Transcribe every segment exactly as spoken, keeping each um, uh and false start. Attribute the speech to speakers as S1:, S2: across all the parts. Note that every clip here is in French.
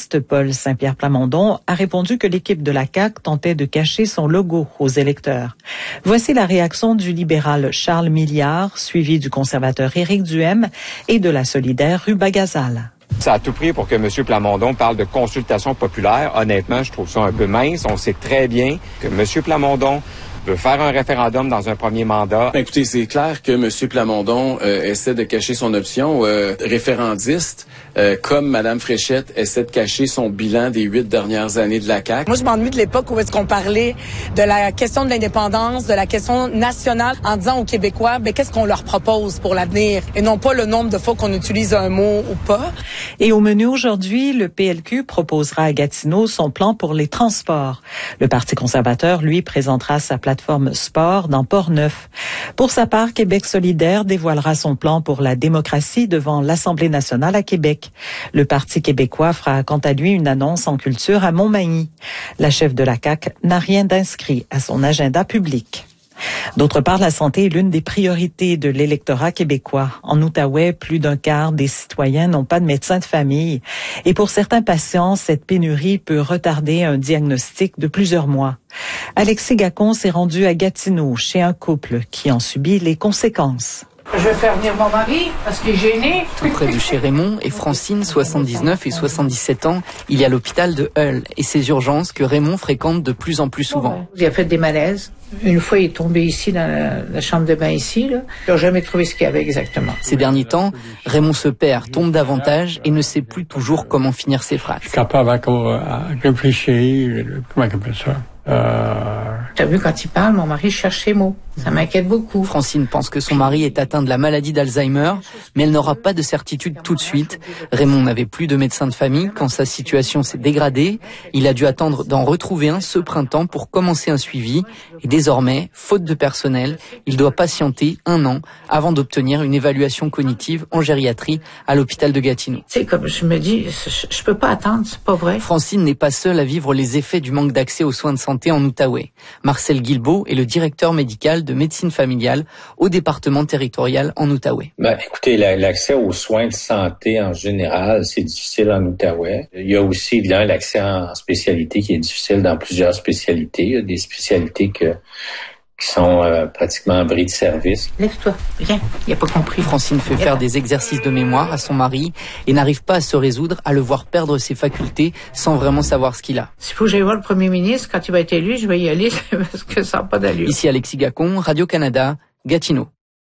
S1: socialiste Paul Saint-Pierre Plamondon a répondu que l'équipe de la C A Q tentait de cacher son logo aux électeurs. Voici la réaction du libéral Charles Milliard, suivi du conservateur Éric Duhem et de la solidaire Ruba Gazal.
S2: Ça a tout pris pour que M. Plamondon parle de consultation populaire. Honnêtement, je trouve ça un peu mince. On sait très bien que M. Plamondon veut faire un référendum dans un premier mandat.
S3: Ben, écoutez, c'est clair que M. Plamondon euh, essaie de cacher son option euh, référendiste, euh, comme Mme Fréchette essaie de cacher son bilan des huit dernières années de la C A Q.
S4: Moi, je m'ennuie de l'époque où est-ce qu'on parlait de la question de l'indépendance, de la question nationale, en disant aux Québécois, ben, qu'est-ce qu'on leur propose pour l'avenir, et non pas le nombre de fois qu'on utilise un mot ou pas.
S1: Et au menu aujourd'hui, le P L Q proposera à Gatineau son plan pour les transports. Le Parti conservateur, lui, présentera sa plateforme sport dans Port-Neuf. Pour sa part, Québec solidaire dévoilera son plan pour la démocratie devant l'Assemblée nationale à Québec. Le Parti québécois fera quant à lui une annonce en culture à Montmagny. La chef de la C A Q n'a rien d'inscrit à son agenda public. D'autre part, la santé est l'une des priorités de l'électorat québécois. En Outaouais, plus d'un quart des citoyens n'ont pas de médecin de famille. Et pour certains patients, cette pénurie peut retarder un diagnostic de plusieurs mois. Alexis Gacon s'est rendu à Gatineau chez un couple qui en subit les conséquences.
S5: Je vais faire venir mon mari parce qu'il est gêné.
S6: Tout près de chez Raymond et Francine, soixante-dix-neuf et soixante-dix-sept ans, il y a l'hôpital de Hull et ses urgences que Raymond fréquente de plus en plus souvent.
S5: Il a fait des malaises. Une fois, il est tombé ici dans la, la chambre de bain ici. Là. Il n'a jamais trouvé ce qu'il y avait exactement.
S6: Ces derniers temps, Raymond se perd, tombe davantage et ne sait plus toujours comment finir ses phrases.
S7: Je suis capable encore à réfléchir, comment on appelle ça? Euh...
S5: T'as vu, quand il parle, mon mari cherche ses mots. Ça m'inquiète beaucoup.
S6: Francine pense que son mari est atteint de la maladie d'Alzheimer, mais elle n'aura pas de certitude tout de suite. Raymond n'avait plus de médecin de famille quand sa situation s'est dégradée. Il a dû attendre d'en retrouver un ce printemps pour commencer un suivi. Et désormais, faute de personnel, il doit patienter un an avant d'obtenir une évaluation cognitive en gériatrie à l'hôpital de Gatineau.
S5: C'est comme je me dis, je, je peux pas attendre, c'est pas vrai.
S6: Francine n'est pas seule à vivre les effets du manque d'accès aux soins de santé en Outaouais. Marcel Guilbeault est le directeur médical de médecine familiale au département territorial en Outaouais.
S8: Ben, écoutez, l'accès aux soins de santé en général, c'est difficile en Outaouais. Il y a aussi, évidemment, l'accès en spécialité qui est difficile dans plusieurs spécialités. Il y a des spécialités que qui sont euh, pratiquement en bris de service.
S5: Lève-toi, viens, il n'a pas compris.
S6: Francine fait faire des exercices de mémoire à son mari et n'arrive pas à se résoudre à le voir perdre ses facultés sans vraiment savoir ce qu'il a.
S5: S'il faut que j'aille voir le premier ministre, quand il va être élu, je vais y aller parce que ça n'a pas d'allure.
S6: Ici Alexis Gacon, Radio-Canada, Gatineau.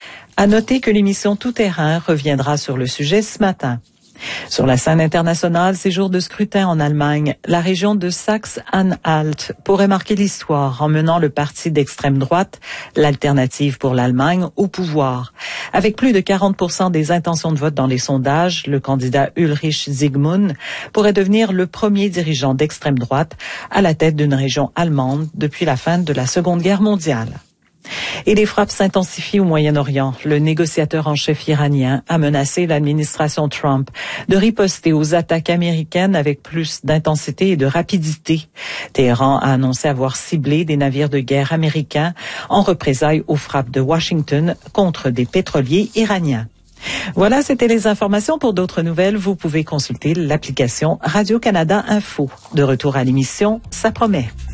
S1: À noter que l'émission Tout Terrain reviendra sur le sujet ce matin. Sur la scène internationale, ces jours de scrutin en Allemagne, la région de Saxe-Anhalt pourrait marquer l'histoire en menant le parti d'extrême droite, l'Alternative pour l'Allemagne, au pouvoir. Avec plus de quarante pour cent des intentions de vote dans les sondages, le candidat Ulrich Zygmunt pourrait devenir le premier dirigeant d'extrême droite à la tête d'une région allemande depuis la fin de la Seconde Guerre mondiale. Et les frappes s'intensifient au Moyen-Orient. Le négociateur en chef iranien a menacé l'administration Trump de riposter aux attaques américaines avec plus d'intensité et de rapidité. Téhéran a annoncé avoir ciblé des navires de guerre américains en représailles aux frappes de Washington contre des pétroliers iraniens. Voilà, c'était les informations. Pour d'autres nouvelles, vous pouvez consulter l'application Radio-Canada Info. De retour à l'émission, ça promet.